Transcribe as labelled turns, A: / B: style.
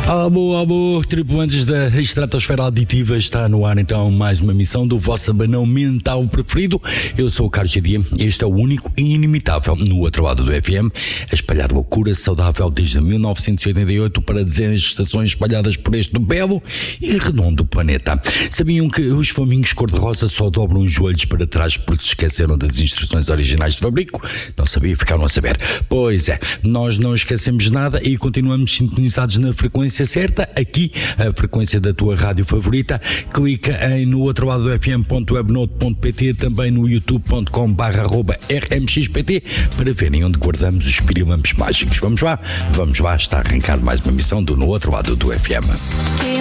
A: Alô, tripulantes da Estratosfera Auditiva, está no ar então mais uma emissão do vosso abanão mental preferido. Eu sou o Carlos Dia, este é o único e inimitável no outro lado do FM, a espalhar loucura saudável desde 1988 para dezenas de estações espalhadas por este belo e redondo planeta. Sabiam que os flamingos cor-de-rosa só dobram os joelhos para trás porque se esqueceram das instruções originais de fabrico? Não sabia, ficaram a saber. Pois é, nós não esquecemos nada e continuamos sintonizados na frequência certa, aqui a frequência da tua rádio favorita. Clica em no outro lado do fm.webnote.pt, também no youtube.com/rmxpt para verem onde guardamos os pirilampos mágicos. Vamos lá, está a arrancar mais uma missão do No Outro Lado do FM.